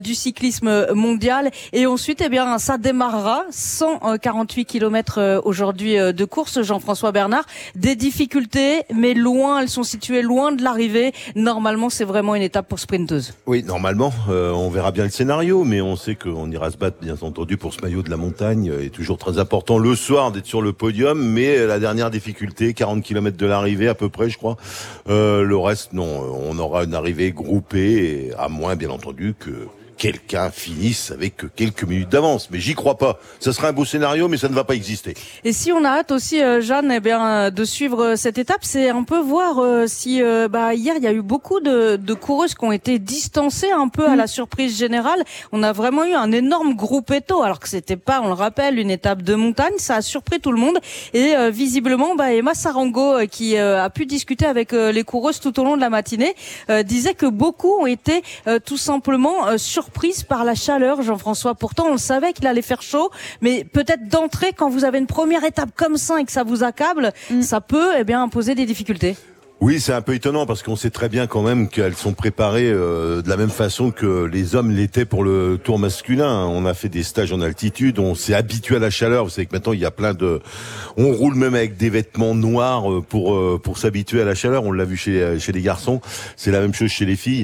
du cyclisme mondial. Et ensuite, ça démarrera 148 km aujourd'hui de course. Jean-François Bernard, des difficultés, mais elles sont situées loin de l'arrivée. Normalement, c'est vraiment une étape pour sprinteuse. Oui, normalement, on verra bien le scénario, mais on sait qu'on ira se battre, bien entendu, pour ce maillot de la montagne. Il est toujours très important le soir d'être sur le podium, mais la dernière difficulté, 40 km de l'arrivée à peu près, je crois. Le reste, non, on aura une arrivée groupée, à moins, bien entendu, que quelqu'un finisse avec quelques minutes d'avance. Mais j'y crois pas. Ça sera un beau scénario, mais ça ne va pas exister. Et si on a hâte aussi, Jeanne, de suivre cette étape, c'est un peu voir si hier il y a eu beaucoup de coureuses qui ont été distancées un peu à la surprise générale. On a vraiment eu un énorme groupetto, alors que c'était pas, on le rappelle, une étape de montagne. Ça a surpris tout le monde. Et visiblement, Emma Sarango, qui a pu discuter avec les coureuses tout au long de la matinée, disait que beaucoup ont été tout simplement surprise par la chaleur, Jean-François. Pourtant, on le savait qu'il allait faire chaud, mais peut-être d'entrée, quand vous avez une première étape comme ça et que ça vous accable, ça peut imposer des difficultés. Oui, c'est un peu étonnant parce qu'on sait très bien quand même qu'elles sont préparées de la même façon que les hommes l'étaient pour le tour masculin. On a fait des stages en altitude, on s'est habitué à la chaleur. Vous savez que maintenant il y a on roule même avec des vêtements noirs pour s'habituer à la chaleur. On l'a vu chez les garçons, c'est la même chose chez les filles.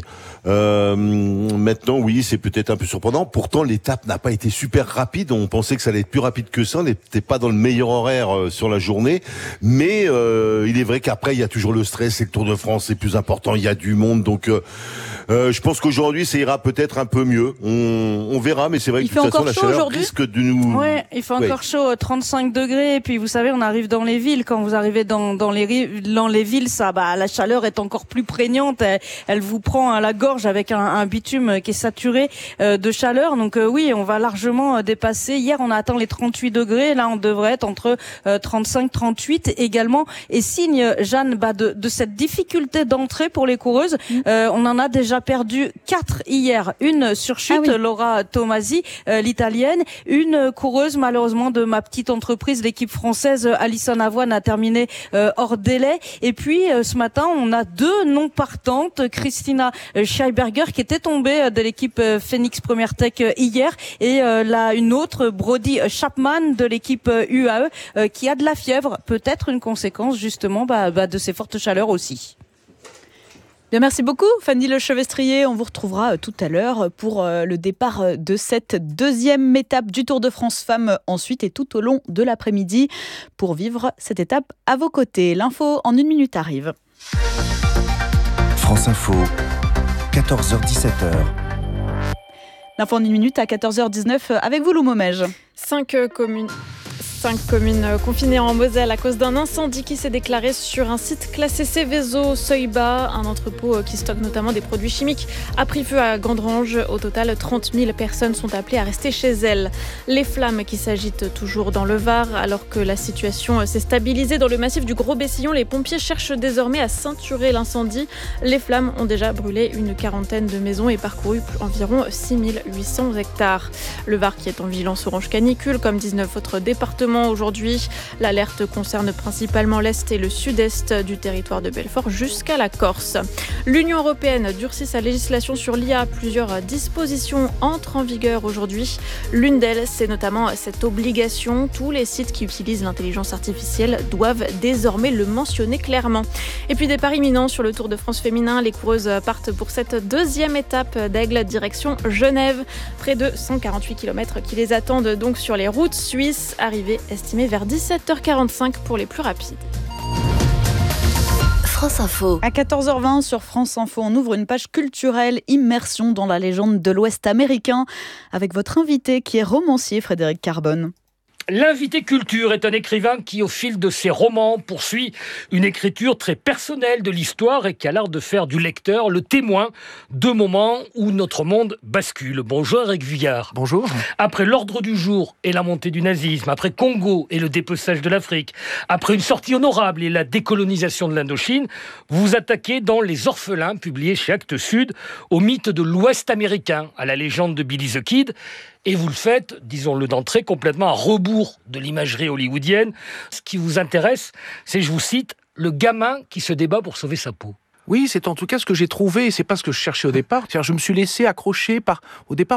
Maintenant, oui, c'est peut-être un peu surprenant. Pourtant, l'étape n'a pas été super rapide. On pensait que ça allait être plus rapide que ça. On n'était pas dans le meilleur horaire sur la journée, mais il est vrai qu'après il y a toujours le stress. C'est le Tour de France, c'est plus important, il y a du monde, donc je pense qu'aujourd'hui ça ira peut-être un peu mieux. On verra, mais c'est vrai que de toute façon la chaleur risque de nous... Ouais, il fait encore chaud, 35 degrés, et puis vous savez, on arrive dans les villes. Quand vous arrivez dans les villes, la chaleur est encore plus prégnante. Elle vous prend à la gorge avec un bitume qui est saturé de chaleur. Donc oui, on va largement dépasser. Hier, on a atteint les 38 degrés. Là, on devrait être entre 35, 38 également. Et signe, Jeanne, de cette difficulté d'entrée pour les coureuses. On en a déjà perdu 4 hier. Une surchute, Laura Tomasi, l'italienne. Une coureuse, malheureusement, de ma petite entreprise, l'équipe française, Alison Avoine, a terminé hors délai. Et puis, ce matin, on a 2 non partantes. Christina Scheiberger, qui était tombée de l'équipe Phoenix Première Tech hier. Et une autre, Brody Chapman, de l'équipe UAE, qui a de la fièvre. Peut-être une conséquence, justement, de ces fortes chaleurs aussi. Bien, merci beaucoup Fanny Lechevestrier. On vous retrouvera tout à l'heure pour le départ de cette deuxième étape du Tour de France Femmes ensuite et tout au long de l'après-midi pour vivre cette étape à vos côtés. L'info en 1 minute arrive. France Info, 14h-17h. L'info en 1 minute à 14h19 avec vous Lou Momège. 5 communes confinées en Moselle à cause d'un incendie qui s'est déclaré sur un site classé Céveso Seuil Bas, un entrepôt qui stocke notamment des produits chimiques, a pris feu à Gandrange. Au total, 30 000 personnes sont appelées à rester chez elles. Les flammes qui s'agitent toujours dans le Var, alors que la situation s'est stabilisée dans le massif du Gros-Bessillon, les pompiers cherchent désormais à ceinturer l'incendie. Les flammes ont déjà brûlé une quarantaine de maisons et parcouru environ 6 800 hectares. Le Var qui est en vigilance orange canicule, comme 19 autres départements aujourd'hui. L'alerte concerne principalement l'Est et le Sud-Est du territoire de Belfort jusqu'à la Corse. L'Union européenne durcit sa législation sur l'IA. Plusieurs dispositions entrent en vigueur aujourd'hui. L'une d'elles, c'est notamment cette obligation. Tous les sites qui utilisent l'intelligence artificielle doivent désormais le mentionner clairement. Et puis départ imminent sur le Tour de France féminin. Les coureuses partent pour cette deuxième étape d'Aigle direction Genève. Près de 148 km qui les attendent donc sur les routes suisses. Arrivée estimée vers 17h45 pour les plus rapides. France Info. À 14h20 sur France Info, on ouvre une page culturelle, immersion dans la légende de l'Ouest américain, avec votre invité qui est romancier Frédéric Carbone. L'invité culture est un écrivain qui, au fil de ses romans, poursuit une écriture très personnelle de l'histoire et qui a l'art de faire du lecteur le témoin de moments où notre monde bascule. Bonjour Eric Vuillard. Bonjour. Après l'ordre du jour et la montée du nazisme, après Congo et le dépeçage de l'Afrique, après une sortie honorable et la décolonisation de l'Indochine, vous vous attaquez dans Les Orphelins, publié chez Actes Sud, au mythe de l'Ouest américain, à la légende de Billy the Kid. Et vous le faites, disons-le d'entrée, complètement à rebours de l'imagerie hollywoodienne. Ce qui vous intéresse, c'est, je vous cite, le gamin qui se débat pour sauver sa peau. Oui, c'est en tout cas ce que j'ai trouvé, et c'est pas ce que je cherchais au départ. C'est-à-dire, je me suis laissé accrocher au départ